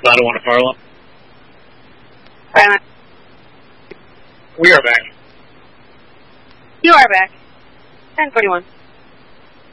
I don't want to follow. Silent. We are back. You are back. 10:41.